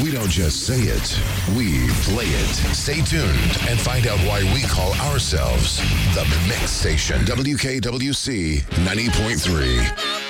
We don't just say it, we play it. Stay tuned and find out why we call ourselves the Mix Station. WKWC 90.3.